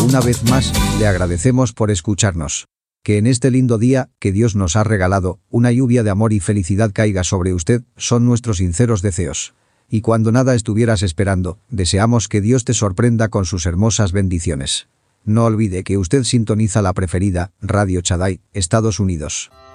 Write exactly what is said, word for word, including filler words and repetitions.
Una vez más, le agradecemos por escucharnos. Que en este lindo día, que Dios nos ha regalado, una lluvia de amor y felicidad caiga sobre usted, son nuestros sinceros deseos. Y cuando nada estuvieras esperando, deseamos que Dios te sorprenda con sus hermosas bendiciones. No olvide que usted sintoniza la preferida, Radio Shaddai, Estados Unidos.